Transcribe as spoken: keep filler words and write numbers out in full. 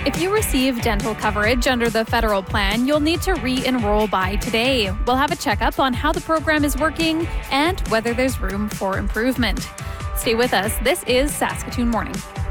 If you receive dental coverage under the federal plan, you'll need to re-enroll by today. We'll have a checkup on how the program is working and whether there's room for improvement. Stay with us. This is Saskatoon Morning.